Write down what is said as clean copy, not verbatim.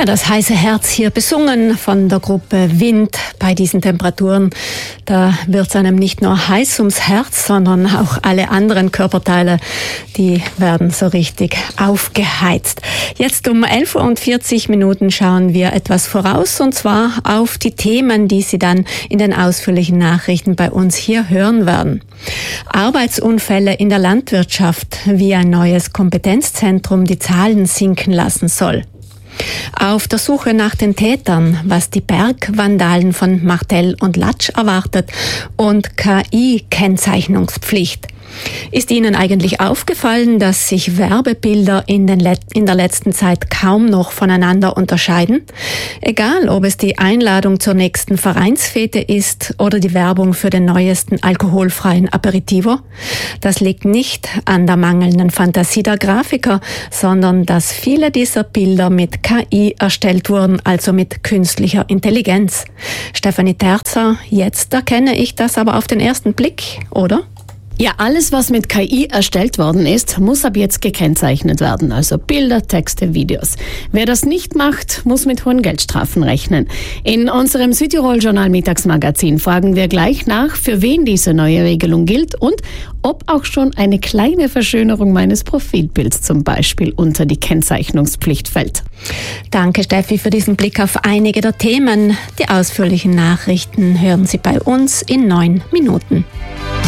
Ja, das heiße Herz hier besungen von der Gruppe Wind. Bei diesen Temperaturen, da wird es einem nicht nur heiß ums Herz, sondern auch alle anderen Körperteile, die werden so richtig aufgeheizt. Jetzt um 11:40 Uhr schauen wir etwas voraus, und zwar auf die Themen, die Sie dann in den ausführlichen Nachrichten bei uns hier hören werden. Arbeitsunfälle in der Landwirtschaft, wie ein neues Kompetenzzentrum die Zahlen sinken lassen soll. Auf der Suche nach den Tätern, was die Bergvandalen von Martell und Latsch erwartet, und KI-Kennzeichnungspflicht. Ist Ihnen eigentlich aufgefallen, dass sich Werbebilder in der letzten Zeit kaum noch voneinander unterscheiden? Egal, ob es die Einladung zur nächsten Vereinsfete ist oder die Werbung für den neuesten alkoholfreien Aperitivo. Das liegt nicht an der mangelnden Fantasie der Grafiker, sondern dass viele dieser Bilder mit KI erstellt wurden, also mit künstlicher Intelligenz. Stefanie Terzer, jetzt erkenne ich das aber auf den ersten Blick, oder? Ja, alles, was mit KI erstellt worden ist, muss ab jetzt gekennzeichnet werden. Also Bilder, Texte, Videos. Wer das nicht macht, muss mit hohen Geldstrafen rechnen. In unserem Südtirol-Journal Mittagsmagazin fragen wir gleich nach, für wen diese neue Regelung gilt und ob auch schon eine kleine Verschönerung meines Profilbilds zum Beispiel unter die Kennzeichnungspflicht fällt. Danke, Steffi, für diesen Blick auf einige der Themen. Die ausführlichen Nachrichten hören Sie bei uns in 9 Minuten.